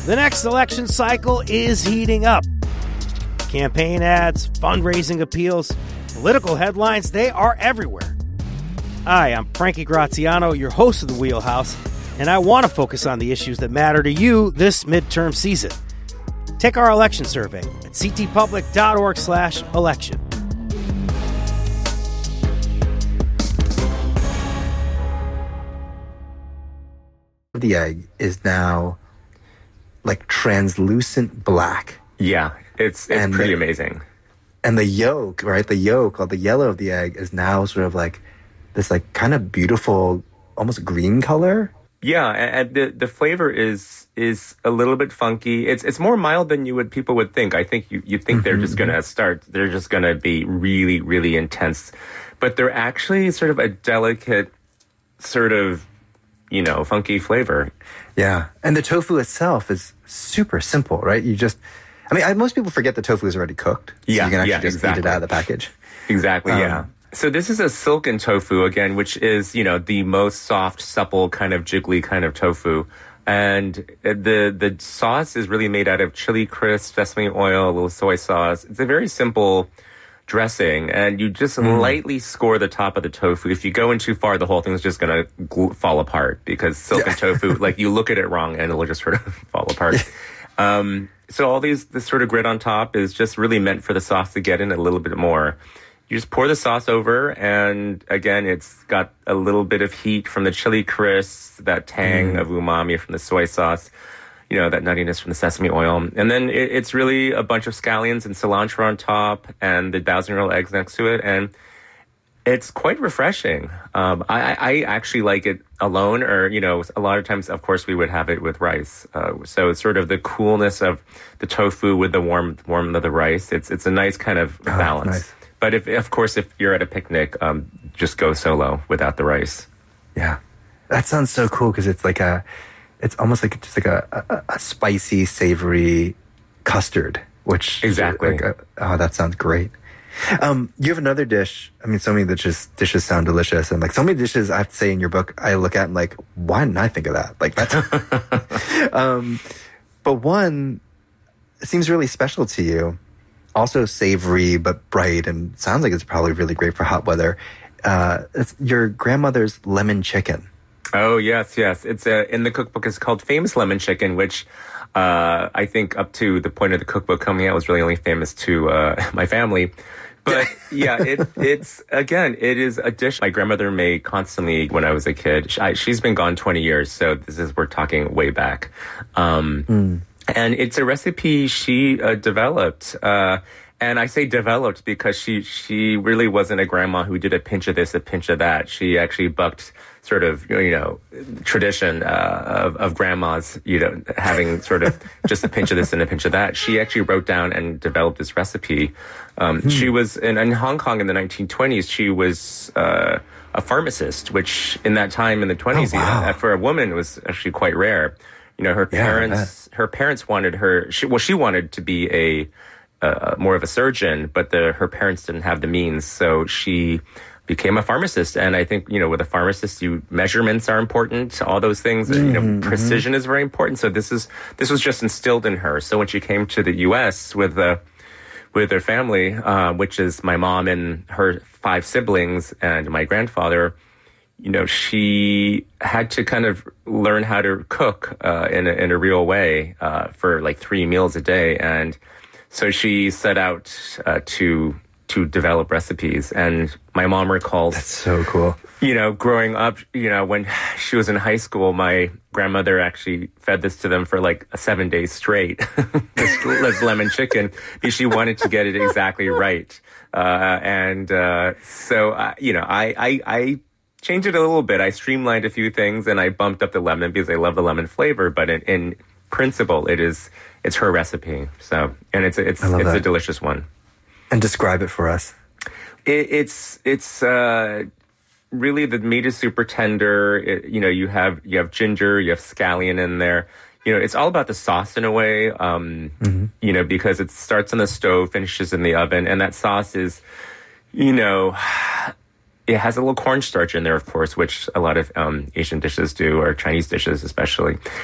The next election cycle is heating up. Campaign ads, fundraising appeals, political headlines, they are everywhere. Hi, I'm Frankie Graziano, your host of The Wheelhouse, and I want to focus on the issues that matter to you this midterm season. Take our election survey at ctpublic.org/election. The egg is now like translucent black. Yeah, it's pretty amazing. And the yolk, right? The yolk, or the yellow of the egg, is now sort of like this like kind of beautiful, almost green color. Yeah, and the flavor is a little bit funky. It's more mild than people would think. I think you think they're just gonna be really, really intense. But they're actually sort of a delicate, sort of, funky flavor. Yeah. And the tofu itself is super simple, right? Most people forget the tofu is already cooked. So you can actually just eat it out of the package. Exactly, yeah. So this is a silken tofu, again, which is, the most soft, supple, kind of jiggly kind of tofu. And the sauce is really made out of chili crisp, sesame oil, a little soy sauce. It's a very simple dressing, and you just lightly score the top of the tofu. If you go in too far, the whole thing's just going to fall apart, because silken tofu, like, you look at it wrong and it'll just sort of fall apart. So this sort of grit on top is just really meant for the sauce to get in a little bit more. You just pour the sauce over, and again, it's got a little bit of heat from the chili crisps, that tang of umami from the soy sauce, that nuttiness from the sesame oil. And then it's really a bunch of scallions and cilantro on top, and the 1,000-year-old eggs next to it. And it's quite refreshing. I actually like it alone, or, a lot of times, of course, we would have it with rice. So it's sort of the coolness of the tofu with the warmth of the rice. It's a nice kind of balance. Nice. But if you're at a picnic, just go solo without the rice. Yeah. That sounds so cool, because it's almost like just like a spicy, savory custard, which exactly. That sounds great. You have another dish. I mean, so many dishes sound delicious, and like so many dishes, I have to say, in your book, I look at and like, why didn't I think of that? Like that's. But one seems really special to you. Also savory but bright, and sounds like it's probably really great for hot weather. It's your grandmother's lemon chicken. Oh, yes. It's in the cookbook. It's called Famous Lemon Chicken, which I think up to the point of the cookbook coming out was really only famous to my family. But yeah, it is a dish my grandmother made constantly when I was a kid. She's been gone 20 years, so we're talking way back. And it's a recipe she developed. And I say developed because she really wasn't a grandma who did a pinch of this, a pinch of that. She actually bucked sort of, tradition of grandmas, having sort of just a pinch of this and a pinch of that. She actually wrote down and developed this recipe. She was in Hong Kong in the 1920s. She was a pharmacist, which in that time in the 20s, for a woman, was actually quite rare. Her parents wanted her. She wanted to be a more of a surgeon, but her parents didn't have the means, so she became a pharmacist. And I think with a pharmacist, measurements are important. All those things, precision is very important. So this was just instilled in her. So when she came to the U.S. with her family, which is my mom and her 5 siblings and my grandfather. She had to kind of learn how to cook in a real way for like 3 meals a day, and so she set out to develop recipes. And my mom recalls, that's so cool. Growing up, when she was in high school, my grandmother actually fed this to them for like 7 days straight. this lemon chicken, because she wanted to get it exactly right. So I changed it a little bit. I streamlined a few things, and I bumped up the lemon because I love the lemon flavor. But in principle, it's her recipe. So, and it's a delicious one. And describe it for us. It's really, the meat is super tender. You have ginger, you have scallion in there. It's all about the sauce in a way. Because it starts on the stove, finishes in the oven, and that sauce is, it has a little cornstarch in there, of course, which a lot of Asian dishes do, or Chinese dishes especially.